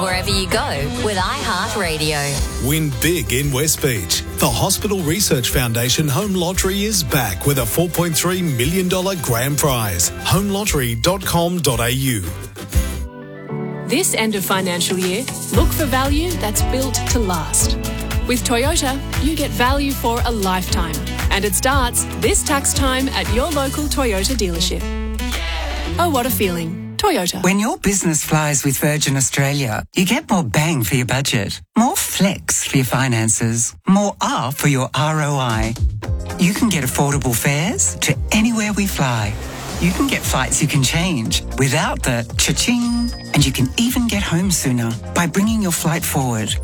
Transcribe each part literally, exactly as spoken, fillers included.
wherever you go with iHeartRadio. Win big in West Beach. The Hospital Research Foundation Home Lottery is back with a four point three million dollars grand prize. home lottery dot com dot a u. This end of financial year, look for value that's built to last. With Toyota, you get value for a lifetime. And it starts this tax time at your local Toyota dealership. Oh, what a feeling. Toyota. When your business flies with Virgin Australia, you get more bang for your budget, more flex for your finances, more R for your R O I. You can get affordable fares to anywhere we fly. You can get flights you can change without the cha-ching. And you can even get home sooner by bringing your flight forward.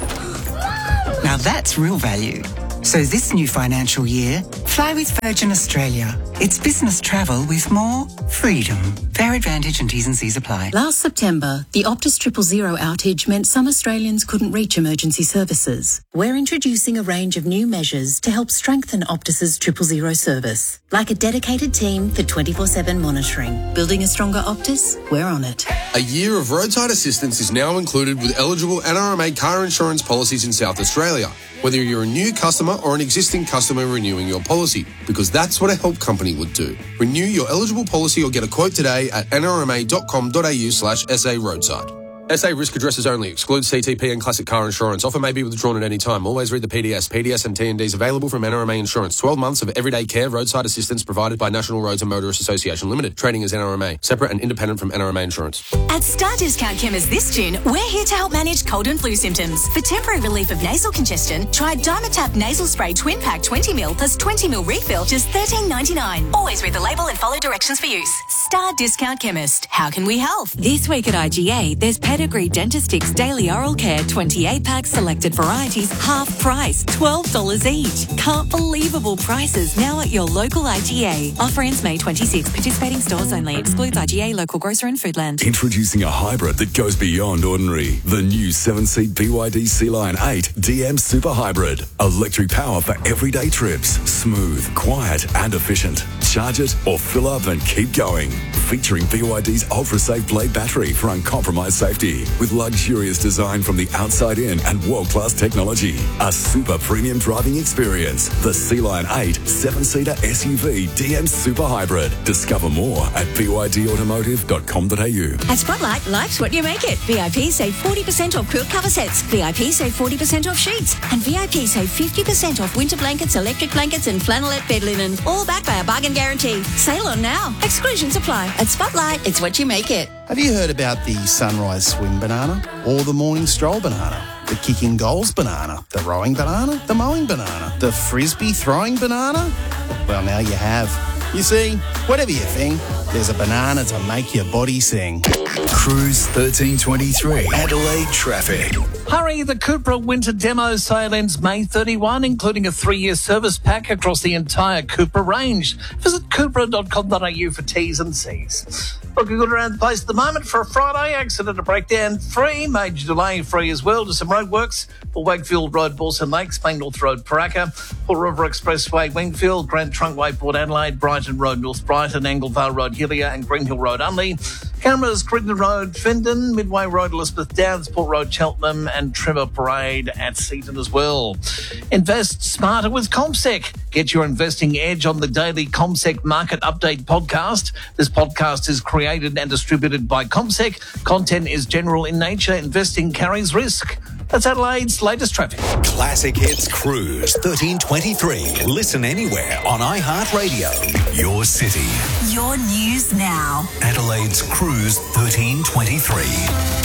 Now that's real value. So this new financial year, fly with Virgin Australia. It's business travel with more freedom. Fare advantage and T's and C's apply. Last September, the Optus Triple Zero outage meant some Australians couldn't reach emergency services. We're introducing a range of new measures to help strengthen Optus's Triple Zero service, like a dedicated team for twenty-four seven monitoring. Building a stronger Optus? We're on it. A year of roadside assistance is now included with eligible N R M A car insurance policies in South Australia, whether you're a new customer or an existing customer renewing your policy, because that's what a help company would do. Renew your eligible policy or get a quote today at n r m a dot com dot a u slash s a roadside. S A risk addresses only. Excludes C T P and classic car insurance. Offer may be withdrawn at any time. Always read the P D S. P D S and T and Ds available from N R M A Insurance. twelve months of everyday care, roadside assistance provided by National Roads and Motorists Association Limited. Trading as N R M A. Separate and independent from N R M A Insurance. At Star Discount Chemist this June, we're here to help manage cold and flu symptoms. For temporary relief of nasal congestion, try Dimetap Nasal Spray Twin Pack twenty mil plus twenty mil refill, just thirteen ninety-nine. Always read the label and follow directions for use. Star Discount Chemist. How can we help? This week at I G A, there's Pedigree Dentistix Daily Oral Care twenty-eight pack selected varieties, half price, twelve dollars each. Can't believable prices now at your local I G A. Offer ends May twenty-sixth. Participating stores only. Excludes I G A, local grocer and Foodland. Introducing a hybrid that goes beyond ordinary. The new seven-seat B Y D Sea Lion eight D M Super Hybrid. Electric power for everyday trips. Smooth, quiet and efficient. Charge it or fill up and keep going. Featuring B Y D's ultra-safe blade battery for uncompromised safety. With luxurious design from the outside in and world-class technology. A super premium driving experience. The Sea Lion eight seven-seater S U V D M Super Hybrid. Discover more at b y d automotive dot com dot a u. At Spotlight, life's what you make it. V I P save forty percent off quilt cover sets. V I P save forty percent off sheets. And V I P save fifty percent off winter blankets, electric blankets and flannelette bed linen. All backed by a bargain guarantee. Sale on now. Exclusions apply. At Spotlight, it's what you make it. Have you heard about the sunrise swim banana or the morning stroll banana? The kicking goals banana, the rowing banana, the mowing banana, the frisbee throwing banana? Well, now you have. You see, whatever you think, there's a banana to make your body sing. Cruise thirteen twenty-three. Adelaide traffic. Hurry, the Cupra Winter Demo sale ends May thirty-first, including a three-year service pack across the entire Cupra range. Visit cupra dot com dot a u for T's and C's. Looking good around the place at the moment for a Friday. Accident to breakdown free, major delay free as well. Just some roadworks for Wakefield Road, Balsam Lakes, Plain North Road, Paraka, Paul River Expressway, Wingfield, Grand Trunkway, Port Adelaide, Brighton Road, North Brighton, Anglevale Road, Hillier and Greenhill Road, Unley. Cameras, Crittenden Road, Findon, Midway Road, Elizabeth Downs, Port Road, Cheltenham and Trevor Parade at Seaton as well. Invest smarter with CommSec. Get your investing edge on the daily CommSec Market Update podcast. This podcast is created and distributed by CommSec. Content is general in nature. Investing carries risk. That's Adelaide's latest traffic. Classic Hits Cruise thirteen twenty-three. Listen anywhere on iHeartRadio. Your city. Your news now. Adelaide's Cruise thirteen twenty-three.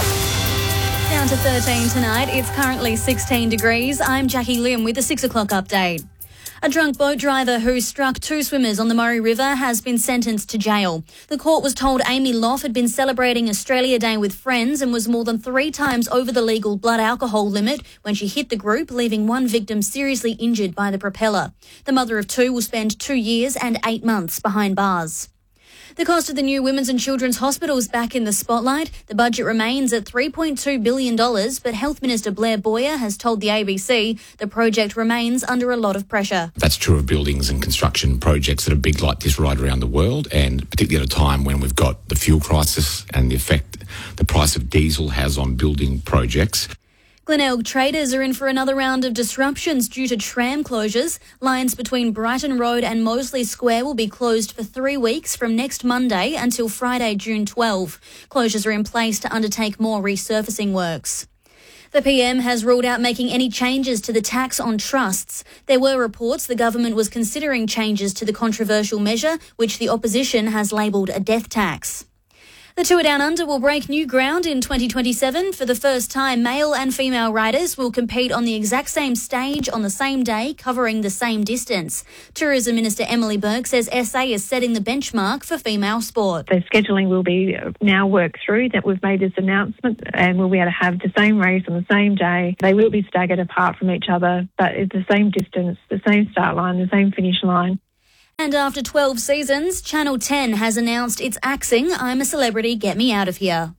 Down to thirteen tonight. It's currently sixteen degrees. I'm Jackie Lim with the six o'clock update. A drunk boat driver who struck two swimmers on the Murray River has been sentenced to jail. The court was told Amy Loff had been celebrating Australia Day with friends and was more than three times over the legal blood alcohol limit when she hit the group, leaving one victim seriously injured by the propeller. The mother of two will spend two years and eight months behind bars. The cost of the new women's and children's hospital is back in the spotlight. The budget remains at three point two billion dollars, but Health Minister Blair Boyer has told the A B C the project remains under a lot of pressure. That's true of buildings and construction projects that are big like this right around the world, and particularly at a time when we've got the fuel crisis and the effect the price of diesel has on building projects. Glenelg traders are in for another round of disruptions due to tram closures. Lines between Brighton Road and Moseley Square will be closed for three weeks from next Monday until Friday, June twelfth. Closures are in place to undertake more resurfacing works. The P M has ruled out making any changes to the tax on trusts. There were reports the government was considering changes to the controversial measure, which the opposition has labelled a death tax. The Tour Down Under will break new ground in twenty twenty-seven. For the first time, male and female riders will compete on the exact same stage on the same day, covering the same distance. Tourism Minister Emily Burke says S A is setting the benchmark for female sport. The scheduling will be now worked through, that we've made this announcement, and we'll be able to have the same race on the same day. They will be staggered apart from each other, but it's the same distance, the same start line, the same finish line. And after twelve seasons, Channel ten has announced it's axing I'm a Celebrity, Get Me Out of Here.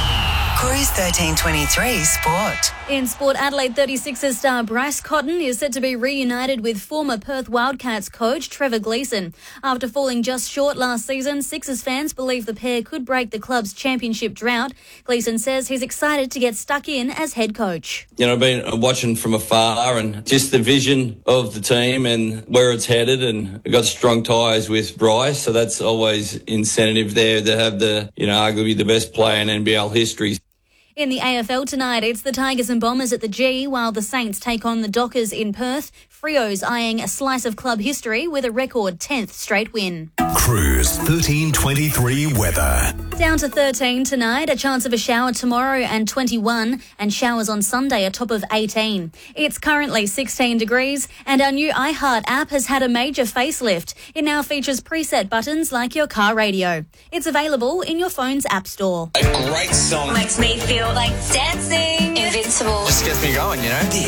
Cruise thirteen twenty-three Sport. In sport, Adelaide thirty-sixers star Bryce Cotton is set to be reunited with former Perth Wildcats coach Trevor Gleeson. After falling just short last season, Sixers fans believe the pair could break the club's championship drought. Gleeson says he's excited to get stuck in as head coach. You know, I've been watching from afar and just the vision of the team and where it's headed, and we've got strong ties with Bryce, so that's always incentive there to have the, you know, arguably the best player in N B L history. In the A F L tonight, it's the Tigers and Bombers at the G, while the Saints take on the Dockers in Perth. Freo's eyeing a slice of club history with a record tenth straight win. Cruise thirteen twenty-three weather. Down to thirteen tonight, a chance of a shower tomorrow and twenty-one, and showers on Sunday a top of eighteen. It's currently sixteen degrees, and our new iHeart app has had a major facelift. It now features preset buttons like your car radio. It's available in your phone's app store. A great song. Makes me feel like dancing. Invincible. Just gets me going, you know.